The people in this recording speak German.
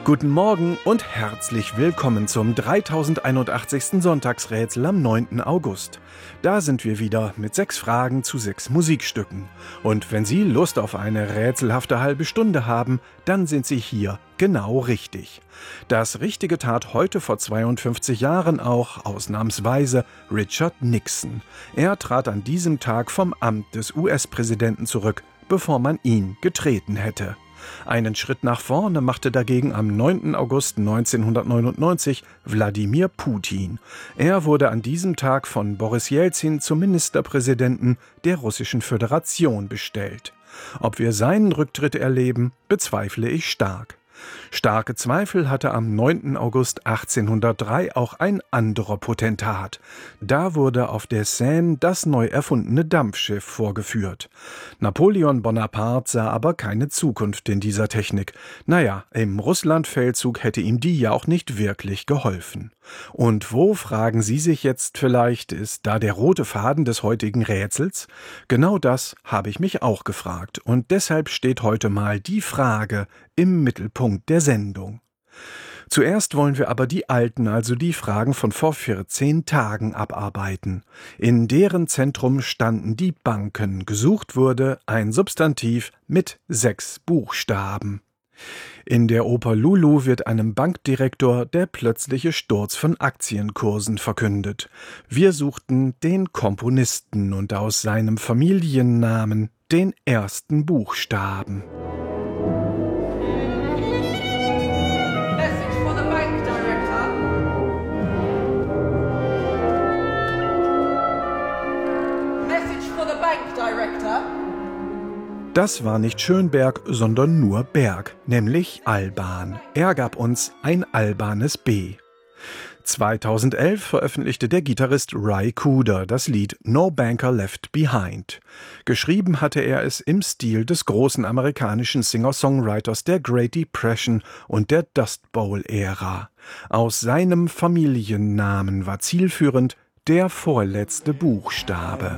Guten Morgen und herzlich willkommen zum 3081. Sonntagsrätsel am 9. August. Da sind wir wieder mit 6 Fragen zu 6 Musikstücken. Und wenn Sie Lust auf eine rätselhafte halbe Stunde haben, dann sind Sie hier genau richtig. Das Richtige tat heute vor 52 Jahren auch ausnahmsweise Richard Nixon. Er trat an diesem Tag vom Amt des US-Präsidenten zurück, bevor man ihn getreten hätte. Einen Schritt nach vorne machte dagegen am 9. August 1999 Wladimir Putin. Er wurde an diesem Tag von Boris Jelzin zum Ministerpräsidenten der Russischen Föderation bestellt. Ob wir seinen Rücktritt erleben, bezweifle ich stark. Starke Zweifel hatte am 9. August 1803 auch ein anderer Potentat. Da wurde auf der Seine das neu erfundene Dampfschiff vorgeführt. Napoleon Bonaparte sah aber keine Zukunft in dieser Technik. Naja, im Russlandfeldzug hätte ihm die ja auch nicht wirklich geholfen. Und wo, fragen Sie sich jetzt vielleicht, ist da der rote Faden des heutigen Rätsels? Genau das habe ich mich auch gefragt und deshalb steht heute mal die Frage im Mittelpunkt der Sendung. Zuerst wollen wir aber die alten, also die Fragen von vor 14 Tagen abarbeiten. In deren Zentrum standen die Banken. Gesucht wurde ein Substantiv mit 6 Buchstaben. In der Oper Lulu wird einem Bankdirektor der plötzliche Sturz von Aktienkursen verkündet. Wir suchten den Komponisten und aus seinem Familiennamen den ersten Buchstaben. Message for the bank director. Message for the bank director. Das war nicht Schönberg, sondern nur Berg, nämlich Alban. Er gab uns ein albanes B. 2011 veröffentlichte der Gitarrist Ry Cooder das Lied No Banker Left Behind. Geschrieben hatte er es im Stil des großen amerikanischen Singer-Songwriters der Great Depression und der Dust Bowl-Ära. Aus seinem Familiennamen war zielführend der vorletzte Buchstabe.